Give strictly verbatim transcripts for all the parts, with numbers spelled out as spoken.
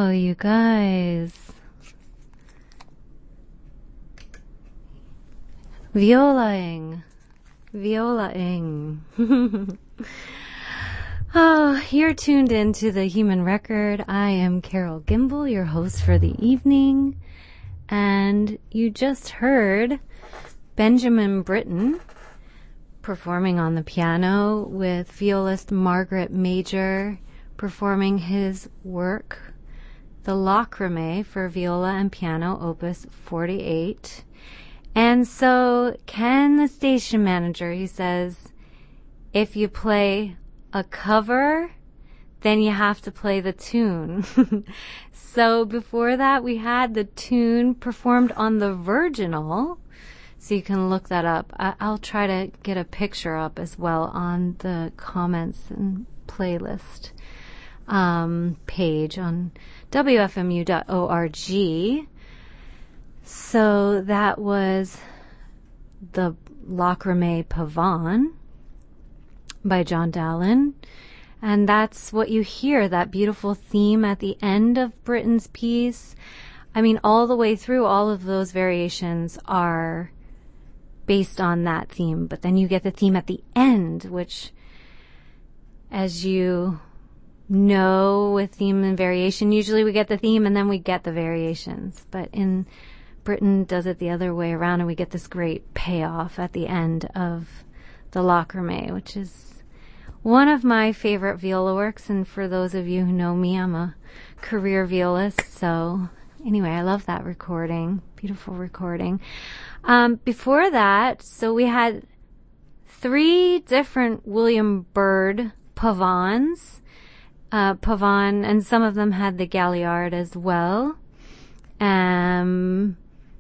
Wow, you guys. Violaing. Violaing. Oh, you're tuned into the Human Record. I am Carol Gimbel, your host for the evening. And you just heard Benjamin Britten performing on the piano with violist Margaret Major performing his work, the Lacrimae for viola and piano, opus forty-eight. And so Ken, the station manager, he says, if you play a cover, then you have to play the tune. So before that, we had the tune performed on the virginal. So you can look that up. I- I'll try to get a picture up as well on the comments and playlist um, page on W F M U dot org. So that was the Lacrimae Pavane by John Dowland. And that's what you hear, that beautiful theme at the end of Britten's piece. I mean, all the way through, all of those variations are based on that theme. But then you get the theme at the end, which, as you know, with theme and variation, usually we get the theme and then we get the variations. But in Britten does it the other way around, and we get this great payoff at the end of the Lacrimae, which is one of my favorite viola works. And for those of you who know me, I'm a career violist. So anyway, I love that recording. Beautiful recording. Um, before that, so we had three different William Byrd pavanes. Uh, pavane, and some of them had the Galliard as well. Um,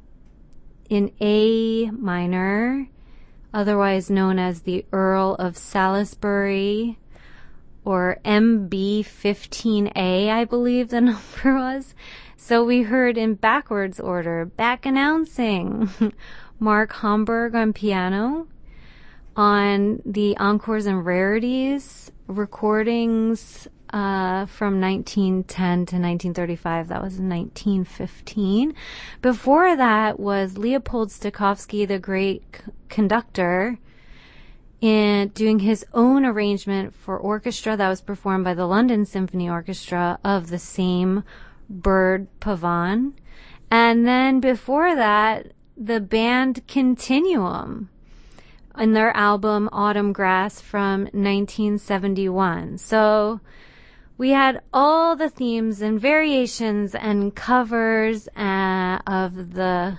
in A minor, otherwise known as the Earl of Salisbury, or M B fifteen A, I believe the number was. So we heard in backwards order, back announcing, Mark Homburg on piano. On the Encores and Rarities recordings uh, from nineteen ten to nineteen thirty-five, that was nineteen fifteen. Before that was Leopold Stokowski, the great c- conductor, in doing his own arrangement for orchestra that was performed by the London Symphony Orchestra of the same Byrd Pavane. And then before that, the band Continuum in their album Autumn Grass from nineteen seventy-one. So we had all the themes and variations and covers uh, of the,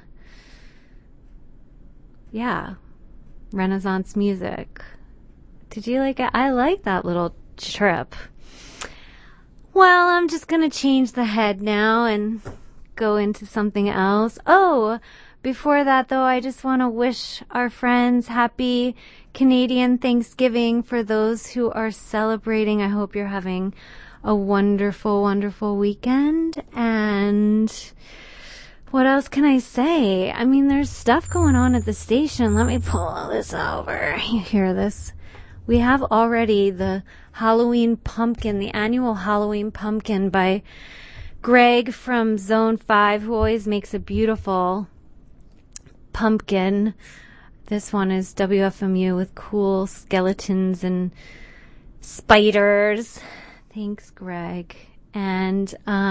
yeah, Renaissance music. Did you like it? I like that little trip. Well, I'm just going to change the head now and go into something else. Oh, before that, though, I just want to wish our friends happy Canadian Thanksgiving for those who are celebrating. I hope you're having a wonderful, wonderful weekend. And what else can I say? I mean, there's stuff going on at the station. Let me pull all this over. You hear this? We have already the Halloween Pumpkin, the annual Halloween Pumpkin by Greg from Zone five, who always makes a beautiful pumpkin. This one is W F M U with cool skeletons and spiders. Thanks, Greg. And um